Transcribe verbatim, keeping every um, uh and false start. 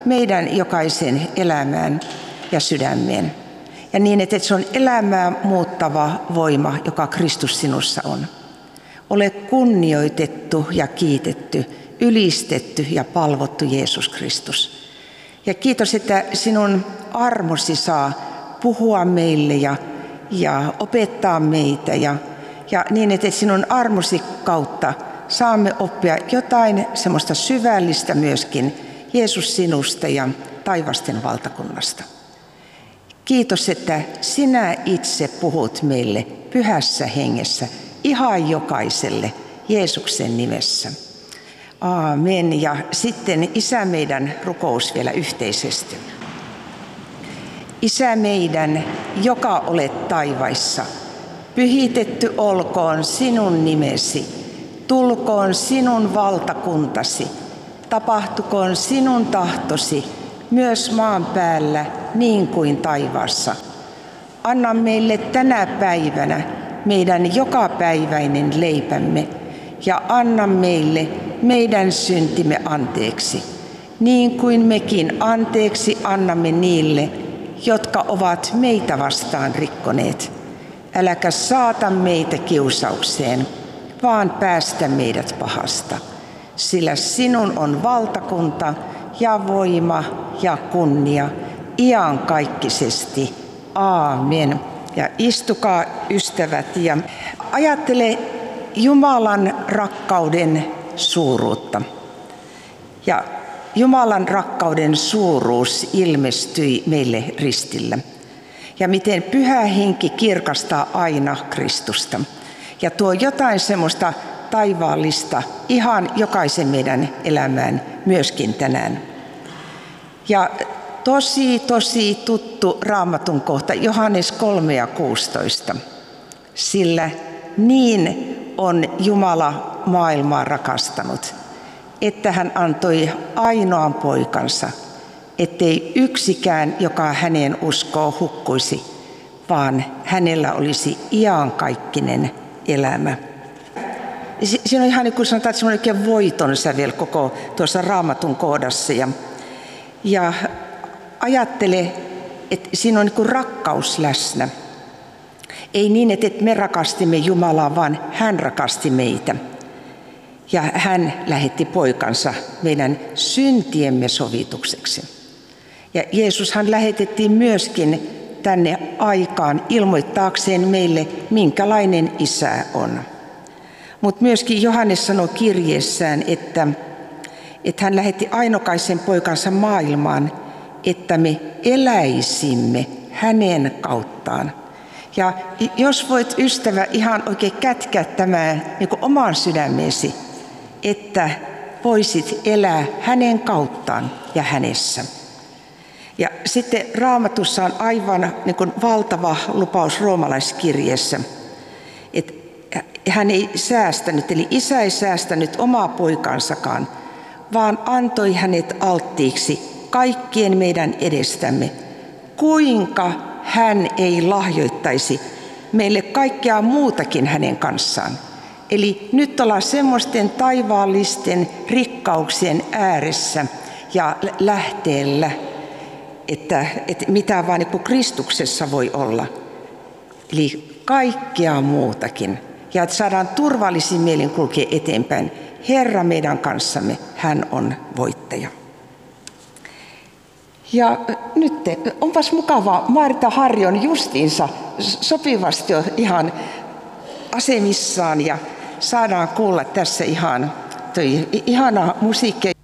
meidän jokaisen elämään ja sydämeen. Ja niin, että se on elämää muuttava voima, joka Kristus sinussa on. Ole kunnioitettu ja kiitetty, ylistetty ja palvottu Jeesus Kristus. Ja kiitos, että sinun armosi saa puhua meille ja, ja opettaa meitä. Ja, ja niin, että sinun armosi kautta saamme oppia jotain semmoista syvällistä myöskin Jeesus sinusta ja taivasten valtakunnasta. Kiitos, että sinä itse puhut meille pyhässä hengessä, ihan jokaiselle Jeesuksen nimessä. Aamen. Ja sitten Isä meidän rukous vielä yhteisesti. Isä meidän, joka olet taivaissa, pyhitetty olkoon sinun nimesi, tulkoon sinun valtakuntasi, tapahtukoon sinun tahtosi myös maan päällä niin kuin taivaassa. Anna meille tänä päivänä meidän jokapäiväinen leipämme ja anna meille meidän syntimme anteeksi, niin kuin mekin anteeksi annamme niille, jotka ovat meitä vastaan rikkoneet. Äläkä saata meitä kiusaukseen, vaan päästä meidät pahasta, sillä sinun on valtakunta ja voima ja kunnia iankaikkisesti. Aamen. Ja istukaa ystävät ja ajattele Jumalan rakkauden suuruutta. Ja Jumalan rakkauden suuruus ilmestyi meille ristillä. Ja miten Pyhä Henki kirkastaa aina Kristusta. Ja tuo jotain semmoista taivaallista ihan jokaisen meidän elämään myöskin tänään. Ja tosi, tosi tuttu Raamatun kohta, Johannes kolme ja kuusitoista. Sillä niin on Jumala maailmaa rakastanut, että hän antoi ainoan poikansa, ettei yksikään, joka häneen uskoo, hukkuisi, vaan hänellä olisi iankaikkinen elämä. Siinä on ihan niin kuin sanotaan, että se on oikein voiton sävel koko tuossa Raamatun kohdassa. Ja, ja ajattele, että siinä on niin kuin rakkaus läsnä. Ei niin, että me rakastimme Jumalaa, vaan hän rakasti meitä. Ja hän lähetti poikansa meidän syntiemme sovitukseksi. Ja Jeesushan lähetettiin myöskin tänne aikaan ilmoittaakseen meille, minkälainen isä on. Mutta myöskin Johannes sanoi kirjeessään, että, että hän lähetti ainokaisen poikansa maailmaan, että me eläisimme hänen kauttaan. Ja jos voit, ystävä, ihan oikein kätkeä tämän niin kuin omaan sydämeesi, että voisit elää hänen kauttaan ja hänessä. Ja sitten Raamatussa on aivan niin kuin valtava lupaus roomalaiskirjeessä, että hän ei säästänyt, eli isä ei säästänyt omaa poikansakaan, vaan antoi hänet alttiiksi kaikkien meidän edestämme. Kuinka hän ei lahjoittaisi meille kaikkea muutakin hänen kanssaan. Eli nyt ollaan semmoisten taivaallisten rikkauksien ääressä ja lähteellä, että, että mitä vaan niin kuin Kristuksessa voi olla. Eli kaikkea muutakin. Ja että saadaan turvallisin mielin kulkea eteenpäin. Herra meidän kanssamme, hän on voittaja. Ja nyt onpas mukavaa, Marita Harri on justiinsa sopivasti jo ihan asemissaan ja saadaan kuulla tässä ihan toi ihana musiikki.